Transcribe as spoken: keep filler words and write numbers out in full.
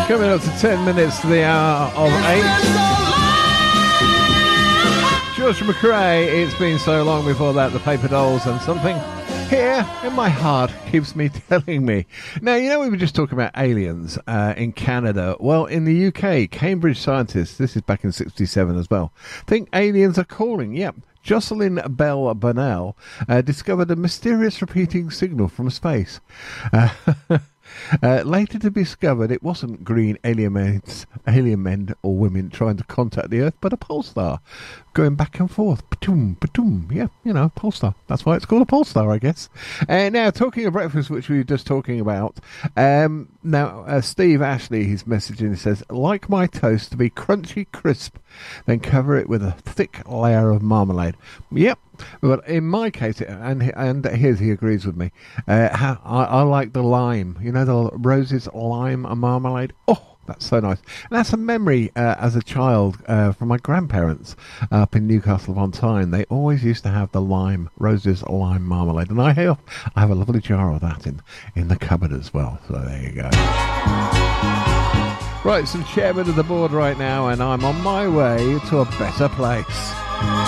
Coming up to ten minutes to the hour of eight. George McRae, It's Been So Long. Before that, the Paper Dolls, and something here in my heart keeps me telling me. Now, you know, we were just talking about aliens uh, in Canada. Well, in the U K, Cambridge scientists, this is back in sixty-seven as well, think aliens are calling. Yep. Jocelyn Bell Burnell uh, discovered a mysterious repeating signal from space. Uh, Uh, later to be discovered, it wasn't green alien men, alien men or women trying to contact the Earth, but a pulsar going back and forth. Patum, patum. Yeah, you know, pulsar. That's why it's called a pulsar, I guess. Uh, now, talking of breakfast, which we were just talking about, um, now, uh, Steve Ashley, his messaging says, like my toast to be crunchy crisp, then cover it with a thick layer of marmalade. Yep. But in my case, and and here's he agrees with me. Uh, how, I, I like the lime. You know, the Rose's lime marmalade. Oh, that's so nice. And that's a memory uh, as a child uh, from my grandparents up in Newcastle upon Tyne. They always used to have the lime, Rose's lime marmalade, and I have I have a lovely jar of that in in the cupboard as well. So there you go. Right, some chairman of the board right now, and I'm on my way to a better place.